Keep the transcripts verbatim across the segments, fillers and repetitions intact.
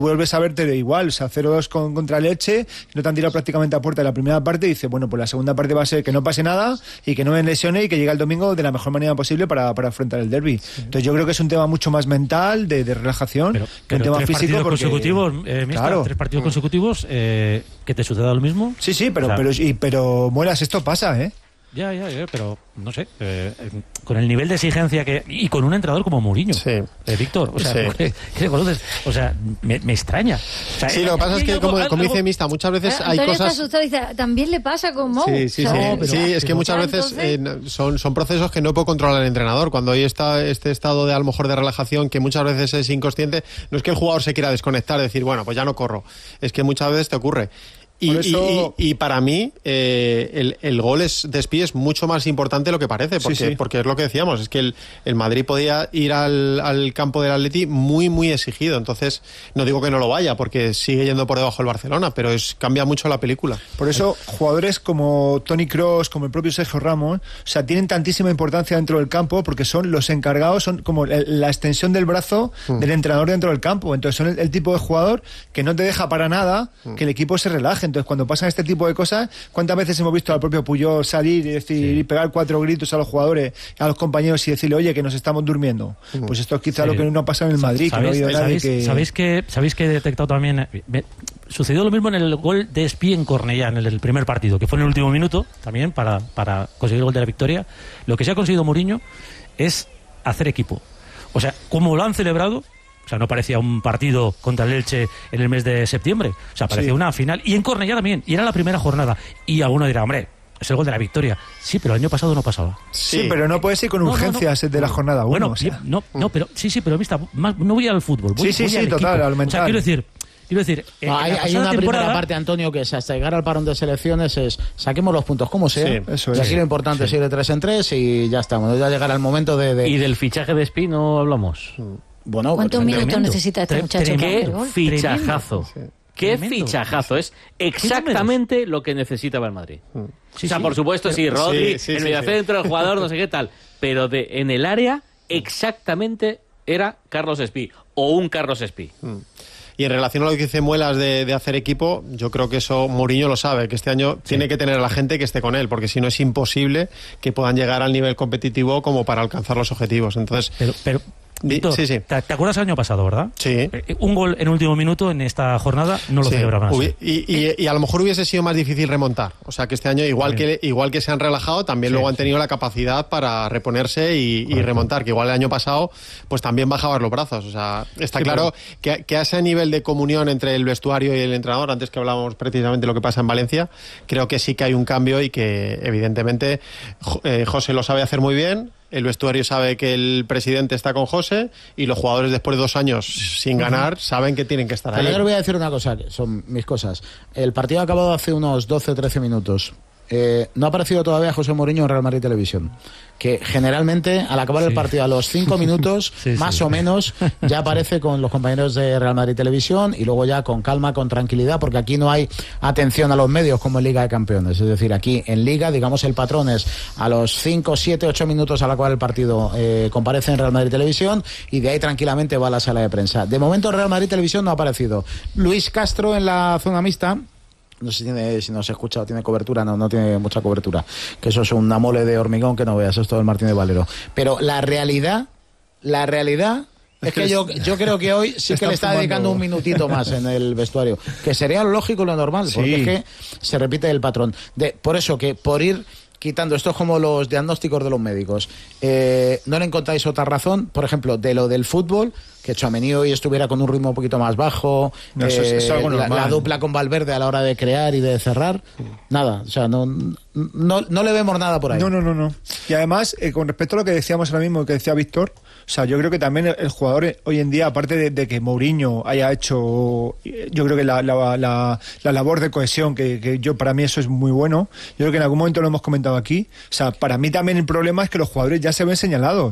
vuelves a verte igual, o sea, cero dos con, contra el Elche, no te han tirado prácticamente a puerta en la primera parte y dices, bueno, pues la segunda parte va a ser que no pase nada y que no me lesione y que llegue el domingo de la mejor manera posible para, para afrontar el derbi. Sí. Entonces yo creo que es un tema mucho más mental, de, de relajación, pero, que un pero tema tres físico. Partidos porque, consecutivos, eh, Mista, claro. tres partidos consecutivos, eh, que te suceda lo mismo. Sí, sí, pero, o sea, pero, y, pero Muelas, esto pasa, ¿eh? Ya, ya, ya, pero no sé, eh, con el nivel de exigencia que y con un entrenador como Mourinho, sí. eh, Víctor, o sea, sí. ¿qué, qué conoces? O sea, me, me extraña. O sea, sí, lo que pasa es que, algo, como, algo, como dice Mista, muchas veces eh, hay Antonio cosas... está asustado y dice, también le pasa con Mou. Sí, sí, o sea, sí, no, pero, sí es que pero, muchas veces eh, son, son procesos que no puede controlar el entrenador. Cuando hay esta, este estado de a lo mejor de relajación que muchas veces es inconsciente, no es que el jugador se quiera desconectar, decir, bueno, pues ya no corro. Es que muchas veces te ocurre. Y, eso... y, y, y para mí eh, el, el gol es, de Espí es mucho más importante de lo que parece, porque, sí, sí. porque es lo que decíamos, es que el, el Madrid podía ir al, al campo del Atleti muy, muy exigido. Entonces, no digo que no lo vaya, porque sigue yendo por debajo el Barcelona, pero es cambia mucho la película. Por eso, jugadores como Toni Kroos, como el propio Sergio Ramos, o sea, tienen tantísima importancia dentro del campo, porque son los encargados, son como la extensión del brazo mm. del entrenador dentro del campo. Entonces, son el, el tipo de jugador que no te deja para nada mm. que el equipo se relaje. Entonces, cuando pasan este tipo de cosas, ¿cuántas veces hemos visto al propio Puyol salir y decir sí. y pegar cuatro gritos a los jugadores, a los compañeros y decirle, oye, que nos estamos durmiendo? Uh-huh. Pues esto es quizá sí. lo que no ha pasado en el Madrid. ¿Sabéis, que no ha habido ¿sabéis, nadie que... ¿sabéis, que, ¿Sabéis que he detectado también? Me, sucedió lo mismo en el gol de Espí en Cornellá, en el, el primer partido, que fue en el último minuto, también, para, para conseguir el gol de la victoria. Lo que se ha conseguido Mourinho es hacer equipo. O sea, como lo han celebrado... O sea, no parecía un partido contra el Elche en el mes de septiembre. O sea, parecía sí. una final. Y en Cornellá también. Y era la primera jornada. Y alguno dirá, hombre, es el gol de la victoria. Sí, pero el año pasado no pasaba. Sí, sí pero no puede ser con no, urgencias no, no. de la jornada uno. Bueno, o sea. no, no, pero sí, sí, pero vista, más, no voy al fútbol. Voy, sí, sí, voy sí, al total, equipo. al mental. O sea, quiero decir... Quiero decir, no, hay, hay una primera parte, Antonio, que es hasta llegar al parón de selecciones es saquemos los puntos como sea. Sí, eso es. Y aquí lo importante sí. es ir de tres en tres y ya estamos. Ya llegará el momento de, de... Y del fichaje de Espí no hablamos. Bueno, ¿cuántos minutos tremendo. necesita este muchacho? Qué fichajazo. Sí. Qué tremendo. fichajazo. Es exactamente lo que necesitaba el Madrid. Sí, o sea, sí. por supuesto, sí, Rodri, sí, sí, el mediocentro, sí. el jugador, no sé qué tal. Pero de, en el área, exactamente era Carlos Espí. O un Carlos Espí. Mm. Y en relación a lo que dice Muelas de, de hacer equipo, yo creo que eso Mourinho lo sabe, que este año sí. tiene que tener a la gente que esté con él, porque si no es imposible que puedan llegar al nivel competitivo como para alcanzar los objetivos. Entonces, pero, pero Víctor, sí, sí. ¿te, ¿te acuerdas el año pasado, verdad? Sí. Eh, un gol en último minuto en esta jornada no lo sí. celebraban así. Y, y, y a lo mejor hubiese sido más difícil remontar. O sea, que este año, igual que igual que se han relajado, también sí, luego han tenido sí. la capacidad para reponerse y, y remontar, que igual el año pasado pues también bajaban los brazos. O sea, está sí, claro pero... que, que a ese nivel de comunión entre el vestuario y el entrenador, antes que hablábamos precisamente de lo que pasa en Valencia, creo que sí que hay un cambio y que evidentemente eh, José lo sabe hacer muy bien. El vestuario sabe que el presidente está con José y los jugadores después de dos años sin ganar saben que tienen que estar ahí. Yo le voy a decir una cosa, que son mis cosas. El partido ha acabado hace unos doce o trece minutos. Eh, no ha aparecido todavía José Mourinho en Real Madrid Televisión, que generalmente al acabar sí. el partido a los cinco minutos sí, más sí. o menos ya aparece con los compañeros de Real Madrid Televisión y luego ya con calma, con tranquilidad, porque aquí no hay atención a los medios como en Liga de Campeones. Es decir, aquí en Liga, digamos, el patrón es a los cinco, siete, ocho minutos al acabar el partido eh, comparece en Real Madrid Televisión y de ahí tranquilamente va a la sala de prensa. De momento Real Madrid Televisión no ha aparecido. Luis Castro en la zona mixta. No sé si, tiene, si no se escucha o tiene cobertura, no, no tiene mucha cobertura. Que eso es una mole de hormigón que no veas, esto del Martín de Valero. Pero la realidad, la realidad es, es que, que yo, yo creo que hoy sí que le está fumando. dedicando un minutito más en el vestuario. Que sería lo lógico y lo normal, sí. porque es que se repite el patrón. De, por eso que por ir quitando, esto es como los diagnósticos de los médicos. Eh, ¿No le encontráis otra razón? Por ejemplo, de lo del fútbol, que Tchouaméni hoy estuviera con un ritmo un poquito más bajo, no, eh, eso es, eso es la, la dupla con Valverde a la hora de crear y de cerrar, sí. nada, o sea, no, no, no le vemos nada por ahí. No, no, no, no. Y además, eh, con respecto a lo que decíamos ahora mismo, que decía Víctor, o sea, yo creo que también el, el jugador hoy en día, aparte de, de que Mourinho haya hecho, yo creo que la, la, la, la labor de cohesión, que, que yo para mí eso es muy bueno, yo creo que en algún momento lo hemos comentado aquí, o sea, para mí también el problema es que los jugadores ya se ven señalados.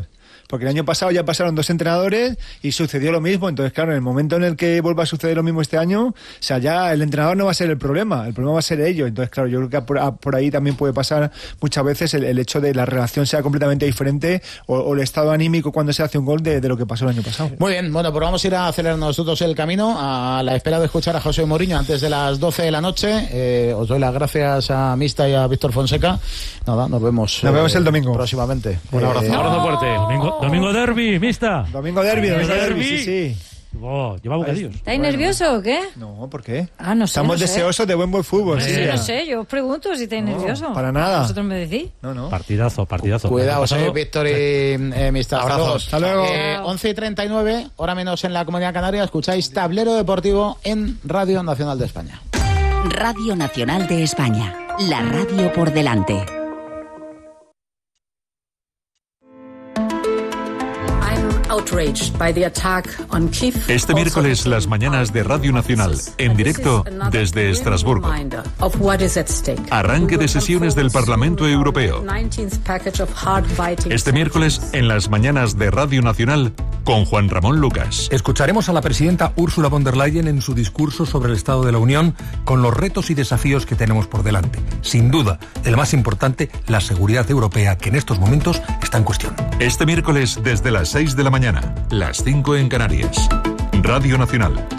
porque el año pasado ya pasaron dos entrenadores y sucedió lo mismo. Entonces, claro, en el momento en el que vuelva a suceder lo mismo este año, o sea, ya el entrenador no va a ser el problema, el problema va a ser ellos. Entonces, claro, yo creo que por, por ahí también puede pasar muchas veces el, el hecho de la relación sea completamente diferente o, o el estado anímico cuando se hace un gol de, de lo que pasó el año pasado. Muy bien, bueno, pues vamos a ir a acelerar nosotros el camino a la espera de escuchar a José Mourinho antes de las doce de la noche. Eh, os doy las gracias a Mista y a Víctor Fonseca. Nada, nos vemos. Nos vemos eh, el domingo. Próximamente. Un abrazo. Un abrazo fuerte. Domingo, domingo derbi, Mista. Domingo derbi, domingo derbi, sí, sí. Oh, lleva bocadillos. ¿Estáis bueno. nervioso o qué? No, ¿por qué? Ah, no sé. Estamos no sé. deseosos de buen buen fútbol. Sí, sí, no sé, yo os pregunto si estáis no, nerviosos. Para nada. ¿Vosotros me decís? No, no. Partidazo, partidazo. Cuidado, soy Víctor y eh, Mista. Abrazos. Hasta luego. Eh, once y treinta y nueve, hora menos en la Comunidad Canaria. Escucháis Tablero Deportivo en Radio Nacional de España. Radio Nacional de España. La radio por delante. Este miércoles las mañanas de Radio Nacional, en directo desde Estrasburgo. Arranque de sesiones del Parlamento Europeo. Este miércoles en las mañanas de Radio Nacional con Juan Ramón Lucas. Escucharemos a la presidenta Ursula von der Leyen en su discurso sobre el Estado de la Unión con los retos y desafíos que tenemos por delante. Sin duda, el más importante, la seguridad europea, que en estos momentos está en cuestión. Este miércoles desde las seis de la mañana, las cinco en Canarias. Radio Nacional,